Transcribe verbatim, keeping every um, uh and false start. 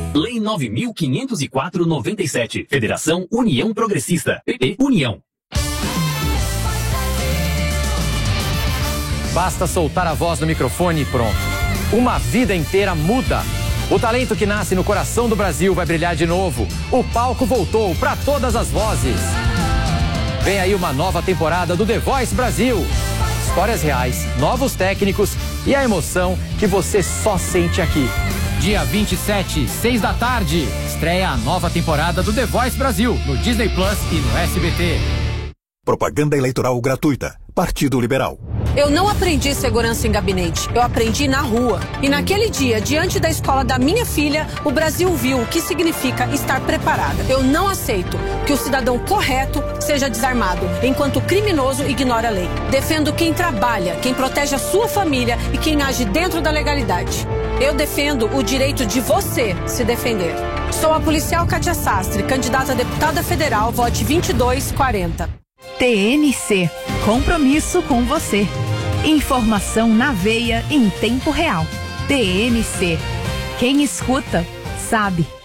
Lei nove mil quinhentos e quatro barra noventa e sete. Federação União Progressista. P P União. Basta soltar a voz no microfone e pronto. Uma vida inteira muda. O talento que nasce no coração do Brasil vai brilhar de novo. O palco voltou para todas as vozes. Vem aí uma nova temporada do The Voice Brasil. Histórias reais, novos técnicos e a emoção que você só sente aqui. Dia vinte e sete, seis da tarde, estreia a nova temporada do The Voice Brasil, no Disney Plus e no S B T. Propaganda eleitoral gratuita. Partido Liberal. Eu não aprendi segurança em gabinete, eu aprendi na rua. E naquele dia, diante da escola da minha filha, o Brasil viu o que significa estar preparada. Eu não aceito que o cidadão correto seja desarmado, enquanto o criminoso ignora a lei. Defendo quem trabalha, quem protege a sua família e quem age dentro da legalidade. Eu defendo o direito de você se defender. Sou a policial Kátia Sastre, candidata a deputada federal, vote vinte e dois quarenta. T N C, compromisso com você. Informação na veia em tempo real. T N C, quem escuta, sabe.